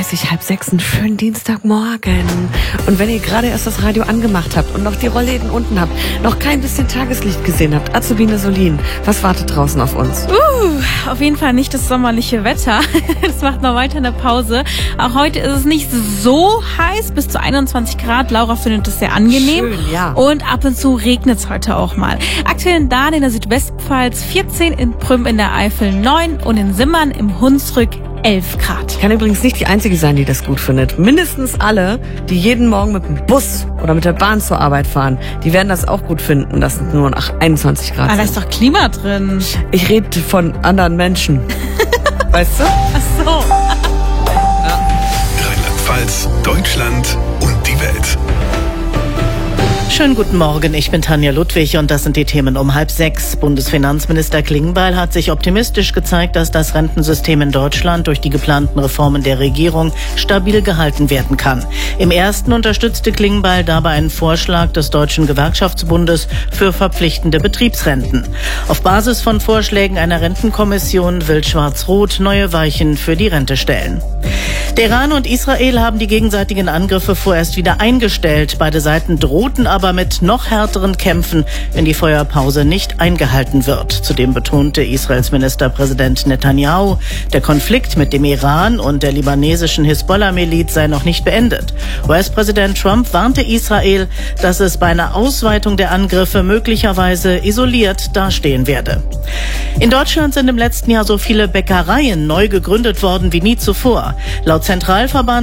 5:30, einen schönen Dienstagmorgen. Und wenn ihr gerade erst das Radio angemacht habt und noch die Rollläden unten habt, noch kein bisschen Tageslicht gesehen habt, Azubine Solin, was wartet draußen auf uns? Auf jeden Fall nicht das sommerliche Wetter. Das macht noch weiter eine Pause. Auch heute ist es nicht so heiß, bis zu 21 Grad. Laura findet es sehr angenehm. Schön, ja. Und ab und zu regnet es heute auch mal. Aktuell in Dahn in der Südwestpfalz 14, in Prüm in der Eifel 9 und in Simmern im Hunsrück 11 Grad. Ich kann übrigens nicht die Einzige sein, die das gut findet. Mindestens alle, die jeden Morgen mit dem Bus oder mit der Bahn zur Arbeit fahren, die werden das auch gut finden, dass es nur nach 21 Grad Aber da sind. ist doch Klima drin. Ich rede von anderen Menschen. Weißt du? Ach so. Rheinland-Pfalz, Deutschland und die Welt. Schönen guten Morgen, ich bin Tanja Ludwig und das sind die Themen um 5:30. Bundesfinanzminister Klingbeil hat sich optimistisch gezeigt, dass das Rentensystem in Deutschland durch die geplanten Reformen der Regierung stabil gehalten werden kann. Im ersten unterstützte Klingbeil dabei einen Vorschlag des Deutschen Gewerkschaftsbundes für verpflichtende Betriebsrenten. Auf Basis von Vorschlägen einer Rentenkommission will Schwarz-Rot neue Weichen für die Rente stellen. Der Iran und Israel haben die gegenseitigen Angriffe vorerst wieder eingestellt. Beide Seiten drohten aber mit noch härteren Kämpfen, wenn die Feuerpause nicht eingehalten wird. Zudem betonte Israels Ministerpräsident Netanyahu, der Konflikt mit dem Iran und der libanesischen Hisbollah-Miliz sei noch nicht beendet. US-Präsident Trump warnte Israel, dass es bei einer Ausweitung der Angriffe möglicherweise isoliert dastehen werde. In Deutschland sind im letzten Jahr so viele Bäckereien neu gegründet worden wie nie zuvor. Laut Zentralverband